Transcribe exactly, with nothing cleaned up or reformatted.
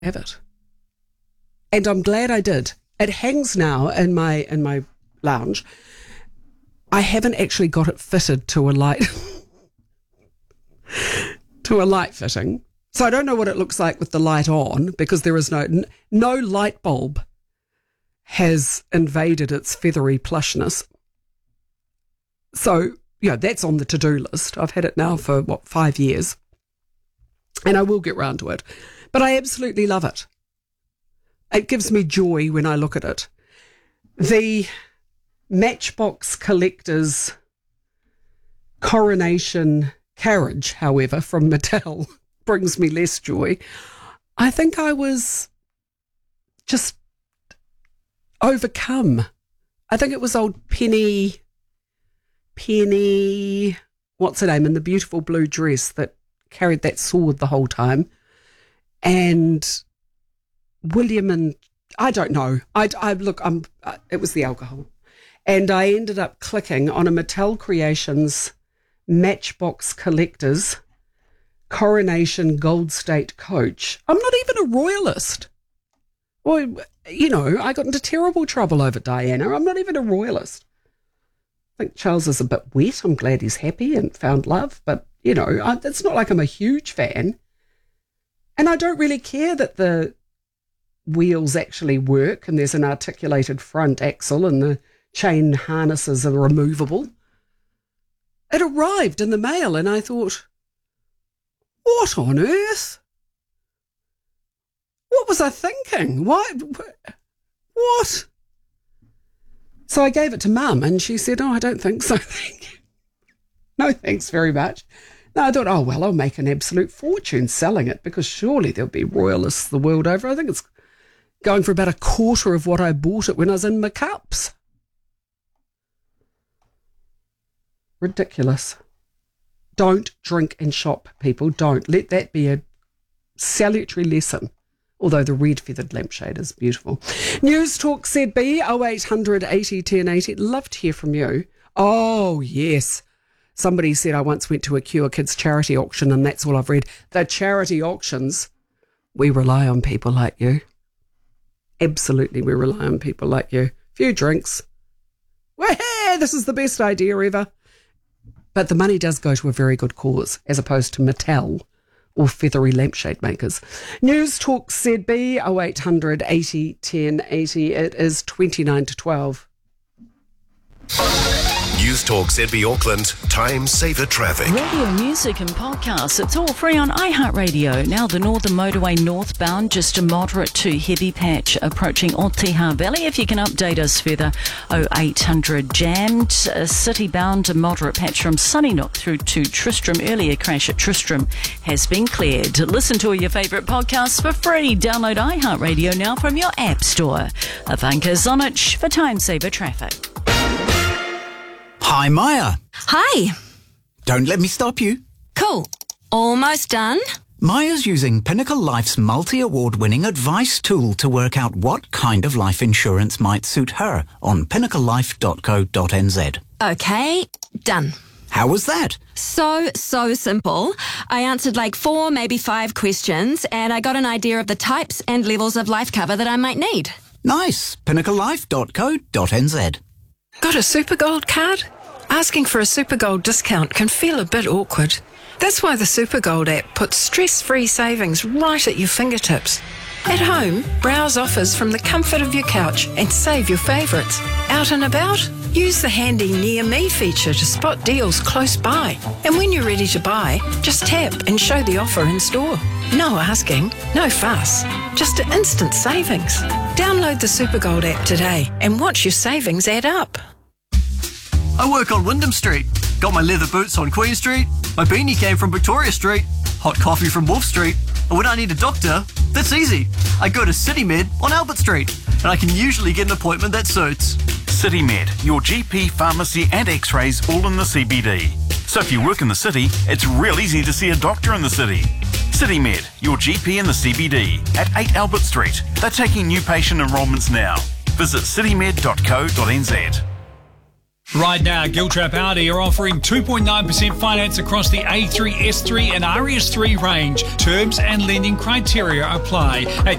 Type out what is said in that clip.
have it. And I'm glad I did. It hangs now in my in my lounge. I haven't actually got it fitted to a light to a light fitting. So I don't know what it looks like with the light on, because there is no no light bulb has invaded its feathery plushness. So, yeah, that's on the to-do list. I've had it now for, what, five years. And I will get round to it. But I absolutely love it. It gives me joy when I look at it. The Matchbox Collector's Coronation Carriage, however, from Mattel brings me less joy. I think I was just overcome. I think it was old Penny, Penny, what's her name, in the beautiful blue dress that carried that sword the whole time. And William and, I don't know. I, I look, I'm, uh, it was the alcohol. And I ended up clicking on a Mattel Creations Matchbox Collectors Coronation Gold State Coach. I'm not even a royalist. Well, you know, I got into terrible trouble over Diana. I'm not even a royalist. I think Charles is a bit wet. I'm glad he's happy and found love. But, you know, I, it's not like I'm a huge fan. And I don't really care that the wheels actually work and there's an articulated front axle and the chain harnesses are removable. It arrived in the mail and I thought, what on earth? What was I thinking? Why? What? So I gave it to Mum and she said, oh, I don't think so. No, thanks very much. No, I thought, oh, well, I'll make an absolute fortune selling it because surely there'll be royalists the world over. I think it's going for about a quarter of what I bought it when I was in my cups. Ridiculous. Don't drink and shop, people. Don't. Let that be a salutary lesson. Although the red feathered lampshade is beautiful. News Talk Z B oh eight hundred eighty ten eighty. Love to hear from you. Oh, yes. Somebody said I once went to a Cure Kids charity auction and that's all I've read. The charity auctions, we rely on people like you. Absolutely, we rely on people like you. Few drinks. Well, hey, this is the best idea ever. But the money does go to a very good cause, as opposed to Mattel or feathery lampshade makers. News Talk Z B oh eight hundred eighty ten eighty. It is twenty-nine to twelve. News Talk Z B Auckland, Time Saver Traffic. Radio, music and podcasts, it's all free on iHeartRadio. Now the Northern Motorway northbound, just a moderate to heavy patch approaching Oteha Valley. If you can update us further, oh eight hundred jammed. A city-bound, a moderate patch from Sunnynook through to Tristram. Earlier crash at Tristram has been cleared. Listen to all your favourite podcasts for free. Download iHeartRadio now from your app store. Ivanka Zonich for Time Saver Traffic. Hi, Maya. Hi. Don't let me stop you. Cool. Almost done. Maya's using Pinnacle Life's multi-award-winning advice tool to work out what kind of life insurance might suit her on pinnacle life dot co dot n z. Okay, done. How was that? So, so simple. I answered like four, maybe five questions, and I got an idea of the types and levels of life cover that I might need. Nice. pinnacle life dot co dot n z. Got a Supergold card? Asking for a Supergold discount can feel a bit awkward. That's why the Supergold app puts stress-free savings right at your fingertips. At home, browse offers from the comfort of your couch and save your favourites. Out and about? Use the handy Near Me feature to spot deals close by. And when you're ready to buy, just tap and show the offer in store. No asking, no fuss, just instant savings. Download the Supergold app today and watch your savings add up. I work on Wyndham Street. Got my leather boots on Queen Street. My beanie came from Victoria Street. Hot coffee from Wolf Street. And when I need a doctor, that's easy. I go to CityMed on Albert Street. And I can usually get an appointment that suits. CityMed, your G P, pharmacy and x-rays all in the C B D. So if you work in the city, it's real easy to see a doctor in the city. CityMed, your G P in the C B D at eight Albert Street. They're taking new patient enrolments now. Visit citymed dot co dot n z. Right now, Giltrap Audi are offering two point nine percent finance across the A three, S three and R S three range. Terms and lending criteria apply. At